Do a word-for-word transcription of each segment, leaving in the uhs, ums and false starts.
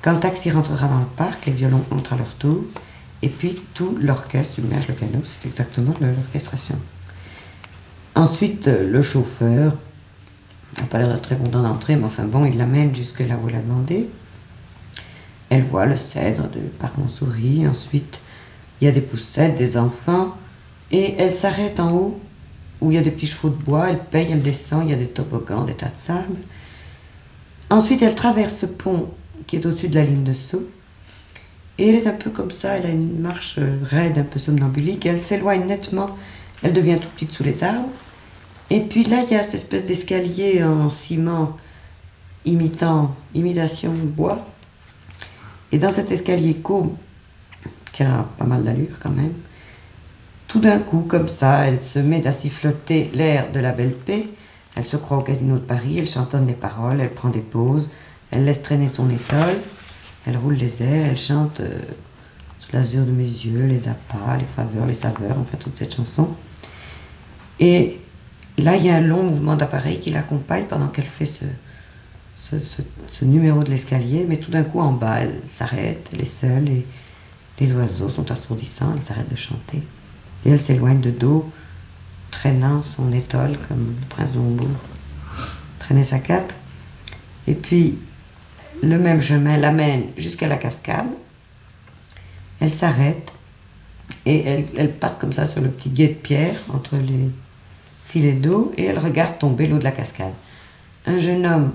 Quand le taxi rentrera dans le parc, les violons entrent à leur tour, et puis tout l'orchestre submerge le piano. C'est exactement l'orchestration. Ensuite, le chauffeur n'a pas l'air d'être très content d'entrer, mais enfin bon, il l'amène jusque là où elle a demandé. Elle voit le cèdre de Parc Montsouris. Ensuite, il y a des poussettes, des enfants, et elle s'arrête en haut, où il y a des petits chevaux de bois. Elle paye, elle descend, il y a des toboggans, des tas de sable. Ensuite, elle traverse ce pont qui est au-dessus de la ligne de saut. Et elle est un peu comme ça, elle a une marche raide, un peu somnambulique. Elle s'éloigne nettement, elle devient toute petite sous les arbres. Et puis là, il y a cette espèce d'escalier en ciment imitant, imitation bois. Et dans cet escalier courbe, qui a pas mal d'allure quand même, tout d'un coup, comme ça, elle se met à siffloter l'air de la Belle Paix. Elle se croit au Casino de Paris, elle chantonne les paroles, elle prend des pauses, elle laisse traîner son étole, elle roule les airs, elle chante euh, sous l'azur de mes yeux, les appâts, les faveurs, les saveurs, enfin toute cette chanson. Et là, il y a un long mouvement d'appareil qui l'accompagne pendant qu'elle fait ce, ce, ce, ce numéro de l'escalier, mais tout d'un coup, en bas, elle s'arrête, elle est seule, et les oiseaux sont assourdissants, elle s'arrête de chanter. Et elle s'éloigne de dos, traînant son étole, comme le prince de Hombourg traînait sa cape. Et puis, le même chemin l'amène jusqu'à la cascade. Elle s'arrête, et elle, elle passe comme ça sur le petit gué de pierre, entre les filets d'eau, et elle regarde tomber l'eau de la cascade. Un jeune homme,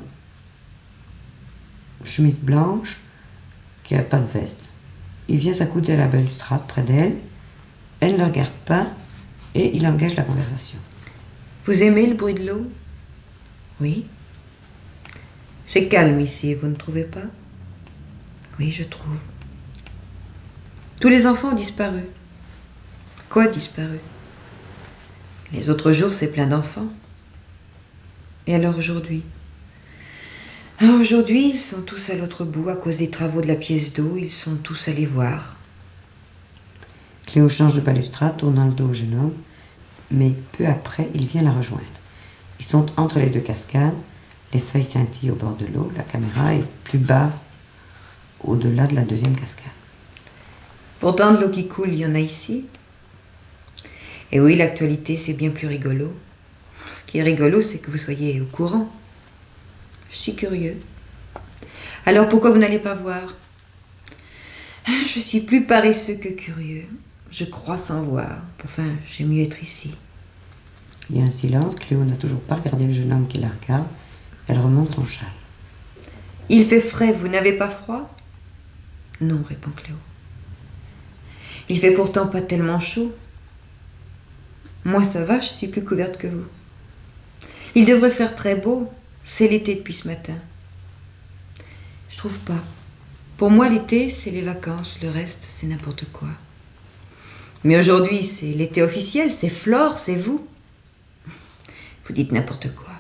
chemise blanche, qui n'a pas de veste. Il vient s'accouder à la balustrade près d'elle. Elle ne le regarde pas, et il engage la conversation. Vous aimez le bruit de l'eau? Oui. C'est calme ici, vous ne trouvez pas? Oui, je trouve. Tous les enfants ont disparu. Quoi disparu? Les autres jours, c'est plein d'enfants. Et alors aujourd'hui? Alors aujourd'hui, ils sont tous à l'autre bout à cause des travaux de la pièce d'eau. Ils sont tous allés voir. Cléo change de balustrade, tournant le dos au jeune homme, mais peu après, il vient la rejoindre. Ils sont entre les deux cascades, les feuilles scintillent au bord de l'eau, la caméra est plus bas, au-delà de la deuxième cascade. Pourtant, de l'eau qui coule, il y en a ici. Et oui, l'actualité, c'est bien plus rigolo. Ce qui est rigolo, c'est que vous soyez au courant. Je suis curieux. Alors pourquoi vous n'allez pas voir? Je suis plus paresseux que curieux. Je crois sans voir. Enfin, j'aime mieux être ici. Il y a un silence. Cléo n'a toujours pas regardé le jeune homme qui la regarde. Elle remonte son châle. Il fait frais, vous n'avez pas froid? Non, répond Cléo. Il fait pourtant pas tellement chaud. Moi, ça va, je suis plus couverte que vous. Il devrait faire très beau. C'est l'été depuis ce matin. Je trouve pas. Pour moi, l'été, c'est les vacances. Le reste, c'est n'importe quoi. Mais aujourd'hui, c'est l'été officiel. C'est Flore, c'est vous. Vous dites n'importe quoi.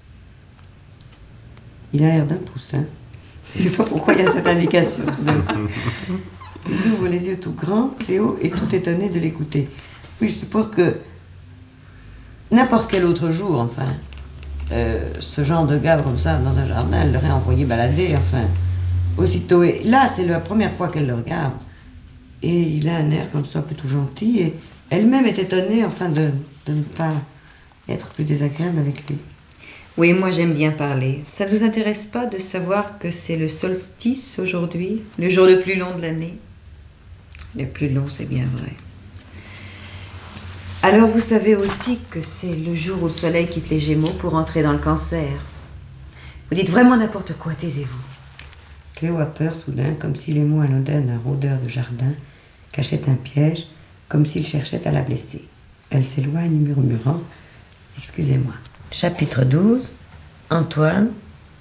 Il a l'air d'un poussin. Je ne sais pas pourquoi il y a cette indication tout d'un coup. Il ouvre les yeux tout grands. Cléo est tout étonnée de l'écouter. Oui, je suppose que n'importe quel autre jour, enfin, euh, ce genre de gars comme ça dans un jardin, elle l'aurait envoyé balader, enfin, aussitôt. Et là, c'est la première fois qu'elle le regarde. Et il a un air comme ça plutôt gentil. Et elle-même est étonnée, enfin, de, de ne pas être plus désagréable avec lui. Oui, moi j'aime bien parler. Ça ne vous intéresse pas de savoir que c'est le solstice aujourd'hui, le jour le plus long de l'année? Le plus long, c'est bien vrai. Alors vous savez aussi que c'est le jour où le soleil quitte les Gémeaux pour entrer dans le Cancer. Vous dites vraiment n'importe quoi, taisez-vous. Cléo a peur soudain, comme si les mots anodins d'un rôdeur de jardin cachaient un piège, comme s'il cherchait à la blesser. Elle s'éloigne murmurant « Excusez-moi ». Chapitre douze. Antoine,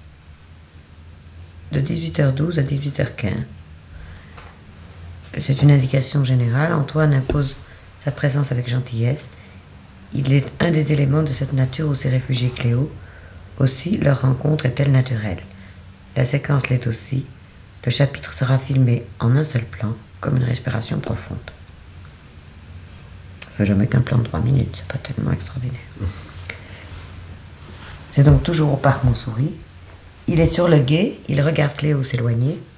de dix-huit heures douze à dix-huit heures quinze. C'est une indication générale. Antoine impose sa présence avec gentillesse. Il est un des éléments de cette nature où s'est réfugiée Cléo. Aussi, leur rencontre est-elle naturelle. La séquence l'est aussi. Le chapitre sera filmé en un seul plan, comme une respiration profonde. Ça ne fait jamais qu'un plan de trois minutes, c'est pas tellement extraordinaire. C'est donc toujours au parc Montsouris. Il est sur le gué, il regarde Cléo s'éloigner.